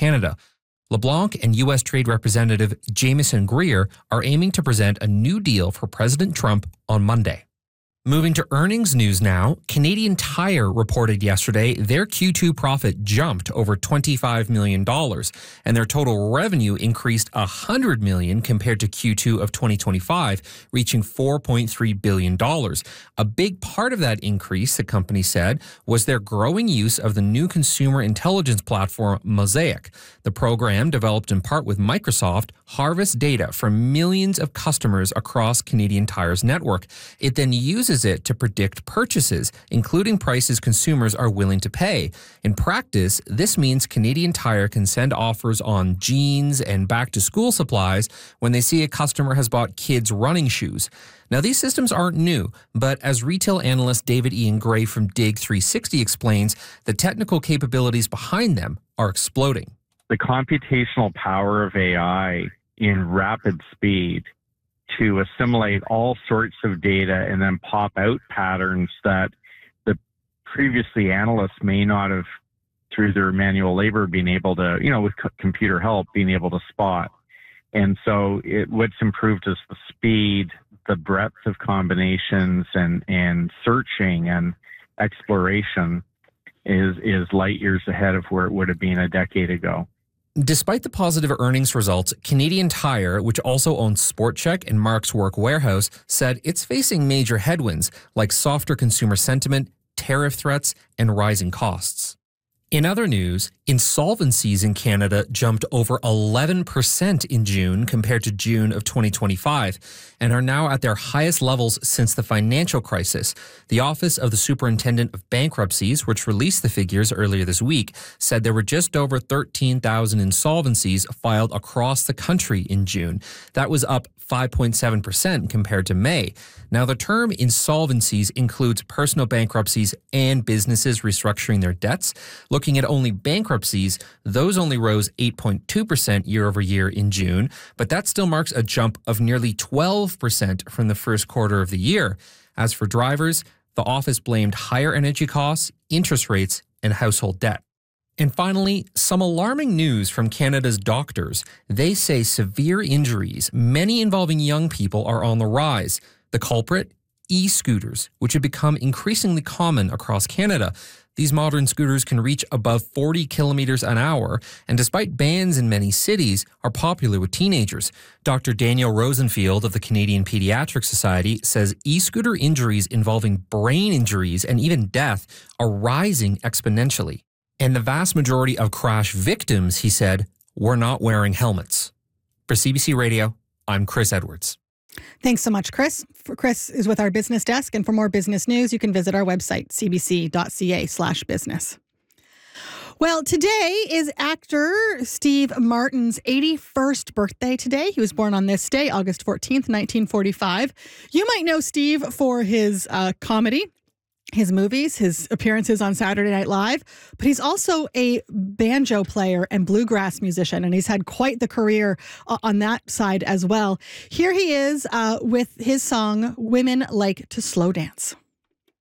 Canada. LeBlanc and U.S. Trade Representative Jameson Greer are aiming to present a new deal for President Trump on Monday. Moving to earnings news now, Canadian Tire reported yesterday their Q2 profit jumped over $25 million, and their total revenue increased $100 million compared to Q2 of 2025, reaching $4.3 billion. A big part of that increase, the company said, was their growing use of the new consumer intelligence platform Mosaic. The program, developed in part with Microsoft, harvests data from millions of customers across Canadian Tire's network. It then uses it to predict purchases, including prices consumers are willing to pay. In practice, this means Canadian Tire can send offers on jeans and back-to-school supplies when they see a customer has bought kids' running shoes. Now, these systems aren't new, but as retail analyst David Ian Gray from Dig 360 explains, the technical capabilities behind them are exploding. The computational power of AI in rapid speed to assimilate all sorts of data and then pop out patterns that the previously analysts may not have, through their manual labor, been able to, with computer help, being able to spot. And so what's improved is the speed, the breadth of combinations and searching and exploration is light years ahead of where it would have been a decade ago. Despite the positive earnings results, Canadian Tire, which also owns SportCheck and Mark's Work Wearhouse, said it's facing major headwinds like softer consumer sentiment, tariff threats, and rising costs. In other news, insolvencies in Canada jumped over 11% in June compared to June of 2025 and are now at their highest levels since the financial crisis. The Office of the Superintendent of Bankruptcies, which released the figures earlier this week, said there were just over 13,000 insolvencies filed across the country in June. That was up 5.7% compared to May. Now, the term insolvencies includes personal bankruptcies and businesses restructuring their debts. Looking at only bankruptcies, those only rose 8.2% year over year in June, but that still marks a jump of nearly 12% from the first quarter of the year. As for drivers, the office blamed higher energy costs, interest rates, and household debt. And finally, some alarming news from Canada's doctors. They say severe injuries, many involving young people, are on the rise. The culprit? E-scooters, which have become increasingly common across Canada. These modern scooters can reach above 40 kilometers an hour, and despite bans in many cities, are popular with teenagers. Dr. Daniel Rosenfield of the Canadian Pediatric Society says e-scooter injuries involving brain injuries and even death are rising exponentially. And the vast majority of crash victims, he said, were not wearing helmets. For CBC Radio, I'm Chris Edwards. Thanks so much, Chris. Chris is with our business desk, and for more business news, you can visit our website, cbc.ca/business. Well, today is actor Steve Martin's 81st birthday today. He was born on this day, August 14th, 1945. You might know Steve for his comedy, his movies, his appearances on Saturday Night Live, but he's also a banjo player and bluegrass musician, and he's had quite the career on that side as well. Here he is with his song, Women Like to Slow Dance.